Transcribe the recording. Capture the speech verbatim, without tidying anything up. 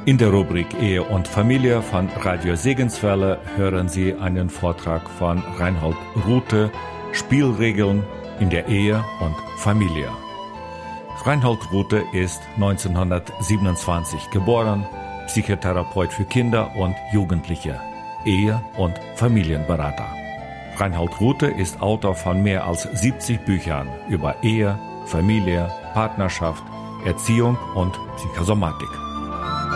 In der Rubrik Ehe und Familie von Radio Segenswelle hören Sie einen Vortrag von Reinhold Ruthe, Spielregeln in der Ehe und Familie. Reinhold Ruthe ist neunzehnhundertsiebenundzwanzig geboren, Psychotherapeut für Kinder und Jugendliche, Ehe- und Familienberater. Reinhold Ruthe ist Autor von mehr als siebzig Büchern über Ehe, Familie, Partnerschaft, Erziehung und Psychosomatik.